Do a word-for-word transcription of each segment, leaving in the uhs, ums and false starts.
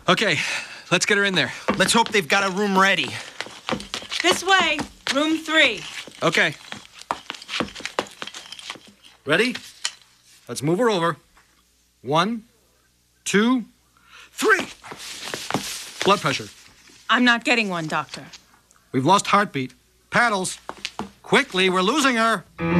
Okay, let's get her in there. Let's hope they've got a room ready. This way, room three. Okay. Ready? Let's move her over. One, two, three. Blood pressure. I'm not getting one, Doctor. We've lost heartbeat. Paddles. Quickly, we're losing her.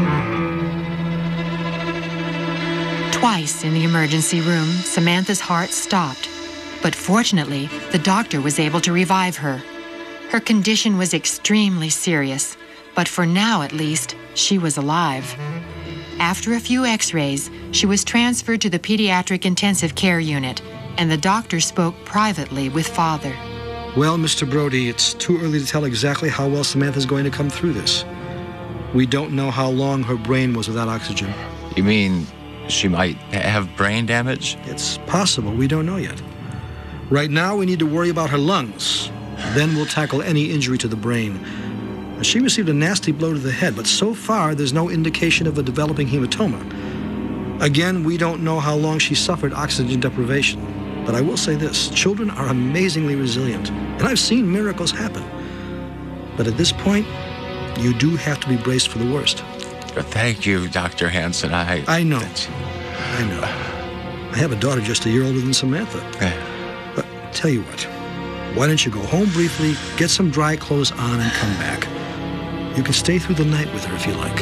Twice in the emergency room, Samantha's heart stopped. But fortunately, the doctor was able to revive her. Her condition was extremely serious, but for now at least, she was alive. After a few x-rays, she was transferred to the pediatric intensive care unit, and the doctor spoke privately with Father. Well, Mister Brody, it's too early to tell exactly how well Samantha's going to come through this. We don't know how long her brain was without oxygen. You mean she might have brain damage? It's possible. We don't know yet. Right now, we need to worry about her lungs. Then we'll tackle any injury to the brain. She received a nasty blow to the head, but so far, there's no indication of a developing hematoma. Again, we don't know how long she suffered oxygen deprivation. But I will say this, children are amazingly resilient, and I've seen miracles happen. But at this point, you do have to be braced for the worst. Thank you, Doctor Hanson. I... I know. I know. I have a daughter just a year older than Samantha. Yeah. But tell you what, why don't you go home briefly, get some dry clothes on, and come back. You can stay through the night with her if you like.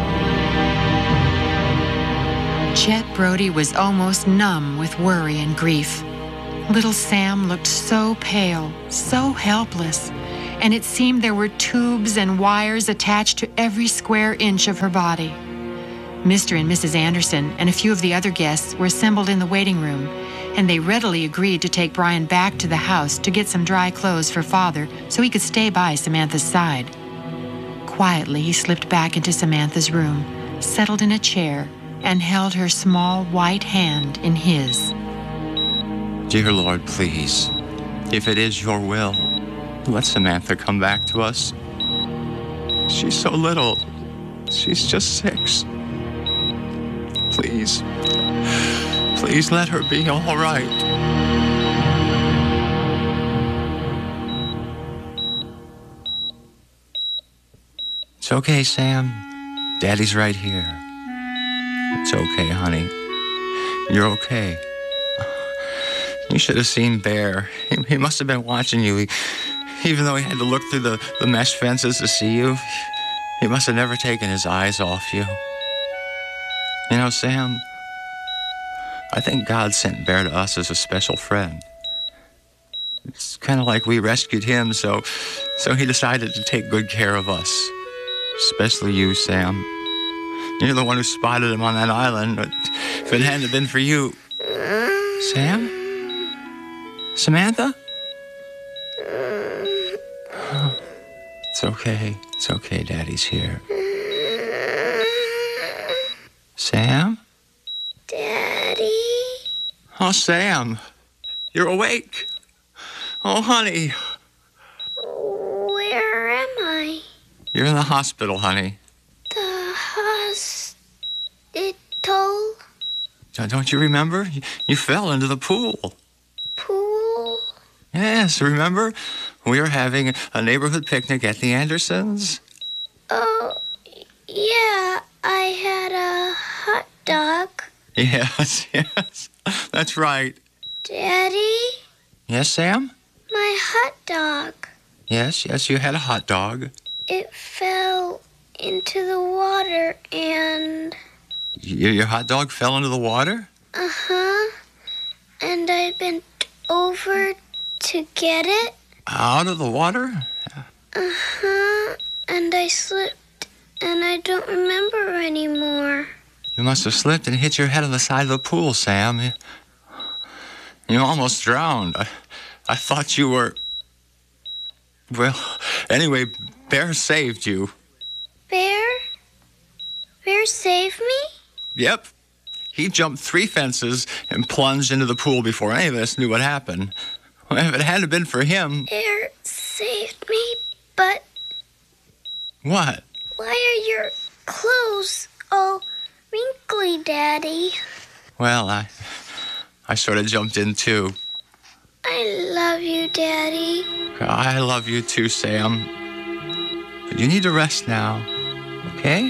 Chet Brody was almost numb with worry and grief. Little Sam looked so pale, so helpless, and it seemed there were tubes and wires attached to every square inch of her body. Mister and Missus Anderson and a few of the other guests were assembled in the waiting room, and they readily agreed to take Brian back to the house to get some dry clothes for Father so he could stay by Samantha's side. Quietly, he slipped back into Samantha's room, settled in a chair, and held her small white hand in his. Dear Lord, please, if it is your will, let Samantha come back to us. She's so little. She's just six. Please, please let her be all right. It's okay, Sam. Daddy's right here. It's okay, honey. You're okay. You should have seen Bear. He, he must have been watching you. He, even though he had to look through the, the mesh fences to see you, he must have never taken his eyes off you. You know, Sam, I think God sent Bear to us as a special friend. It's kind of like we rescued him, so, so he decided to take good care of us. Especially you, Sam. You're the one who spotted him on that island. But if it hadn't been for you... Sam? Samantha? Oh, it's okay. It's okay. Daddy's here. Sam? Daddy? Oh, Sam. You're awake. Oh, honey. Where am I? You're in the hospital, honey. The hospital? Don't you remember? You, you fell into the pool. Pool? Yes, remember? We were having a neighborhood picnic at the Andersons. Oh, yeah. I had a hot dog. Yes, yes. That's right. Daddy? Yes, Sam? My hot dog. Yes, yes, you had a hot dog. It fell into the water and... Your, your hot dog fell into the water? Uh-huh. And I bent over to get it. Out of the water? Uh-huh. And I slipped, and I don't remember anymore. You must have slipped and hit your head on the side of the pool, Sam. You, you almost drowned. I, I thought you were... Well, anyway, Bear saved you. Bear? Bear saved me? Yep. He jumped three fences and plunged into the pool before any of us knew what happened. Well, if it hadn't been for him... Bear saved me, but... What? Why are your clothes all wrinkly, Daddy? Well, I... I sort of jumped in, too. I love you, Daddy. I love you too, Sam. But you need to rest now, okay?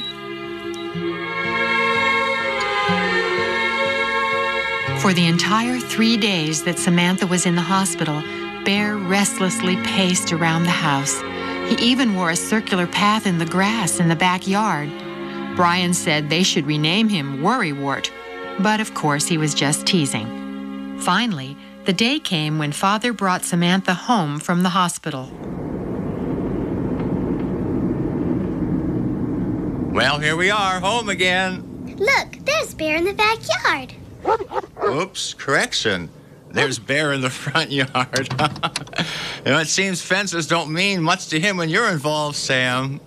For the entire three days that Samantha was in the hospital, Bear restlessly paced around the house. He even wore a circular path in the grass in the backyard. Brian said they should rename him Worrywart, but of course he was just teasing. Finally, the day came when Father brought Samantha home from the hospital. Well, here we are, home again. Look, there's Bear in the backyard. Oops, correction. There's Bear in the front yard. You know, it seems fences don't mean much to him when you're involved, Sam.